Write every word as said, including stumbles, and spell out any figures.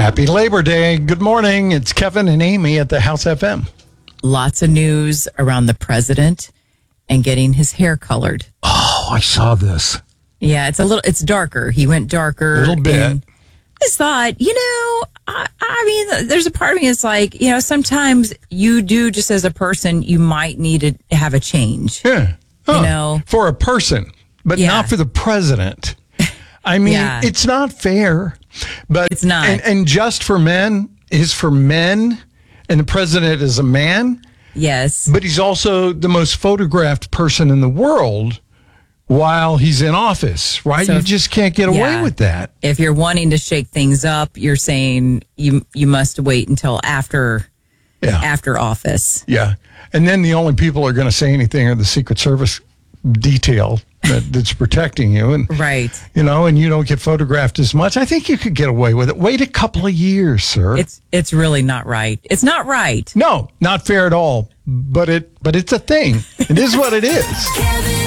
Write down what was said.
Happy Labor Day. Good morning. It's Kevin and Amy at the House F M. Lots of news around the president and getting his hair colored. Oh, I saw this. Yeah, it's a little, it's darker. He went darker. A little bit. And I just thought, you know, I, I mean, there's a part of me that's like, you know, sometimes you do just as a person, you might need to have a change. Yeah. Huh. You know? For a person, but Yeah. not for the president. I mean, Yeah. it's not fair. But It's not. And, and just for men is for men, and the president is a man. Yes. But he's also the most photographed person in the world while he's in office, right? So you if- just can't get away yeah. with that. If you're wanting to shake things up, you're saying you you must wait until after Yeah. after office. Yeah. And then the only people who are going to say anything are the Secret Service detail that, that's protecting you. And, Right. you know, and you don't get photographed as much. I think you could get away with it. Wait a couple of years, sir. It's it's really not right. It's not right. no, not fair at all. But it, but it's a thing. It is what it is. Kevin